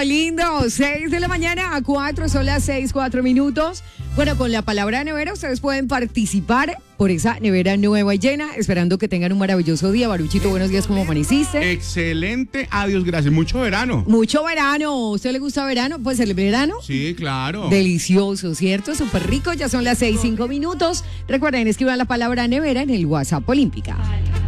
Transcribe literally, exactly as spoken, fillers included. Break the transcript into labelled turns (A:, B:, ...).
A: lindo. seis de la mañana a cuatro, son las seis, cuatro minutos. Bueno, con la palabra nevera ustedes pueden participar por esa nevera nueva y llena, esperando que tengan un maravilloso día. Baruchito, buenos días, ¿cómo amaneciste?
B: Excelente, adiós, gracias. Mucho verano.
A: Mucho verano. ¿A usted le gusta verano? Pues el verano.
B: Sí, claro.
A: Delicioso, ¿cierto? Súper rico. Ya son las seis, cinco minutos. Recuerden, escriban la palabra nevera en el WhatsApp Olímpica.